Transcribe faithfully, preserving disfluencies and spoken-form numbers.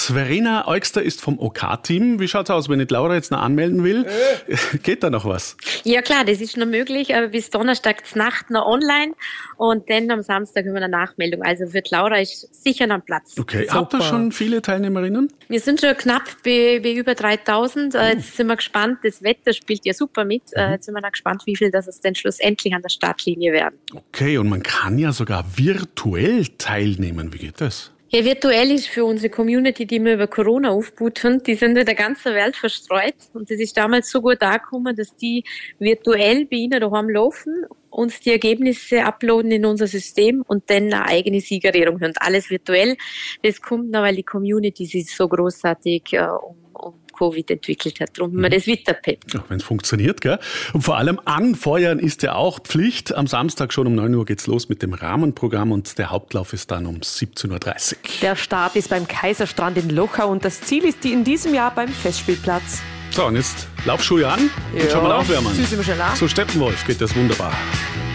los. Verena Eugster ist vom O K-Team. Wie schaut's aus, wenn ich Laura jetzt noch anmelden will? Äh. Geht da noch was? Ja klar, das ist noch möglich, aber bis Donnerstag Nacht noch online und dann am Samstag haben wir eine Nachmeldung. Also für die Laura ist sicher noch ein Platz. Okay, Super. Habt ihr schon viele Teilnehmerinnen? Wir sind schon knapp bei, bei über dreitausend. Oh. Jetzt sind wir gespannt, das Wetter spielt ja super mit. Mhm. Jetzt sind wir noch gespannt, wie viel das es denn schlussendlich an der Startlinie werden. Okay, und man kann ja sogar virtuell teilnehmen. Wie geht das? Ja, virtuell ist für unsere Community, die wir über Corona aufgebaut haben, die sind in der ganzen Welt verstreut. Und das ist damals so gut angekommen, dass die virtuell bei ihnen daheim laufen, uns die Ergebnisse uploaden in unser System und dann eine eigene Siegerehrung hören. Alles virtuell. Das kommt noch, weil die Community sich so großartig äh, um, um Covid entwickelt hat. Darum haben wir das weiterpeppt. Ja, wenn es funktioniert, gell? Und vor allem anfeuern ist ja auch Pflicht. Am Samstag schon um neun Uhr geht's los mit dem Rahmenprogramm und der Hauptlauf ist dann um siebzehn Uhr dreißig. Der Start ist beim Kaiserstrand in Lochau und das Ziel ist die in diesem Jahr beim Festspielplatz. So, und jetzt Laufschuhe an und ja, schon mal aufwärmen. so sind wir schon nach. So Steppenwolf geht das wunderbar.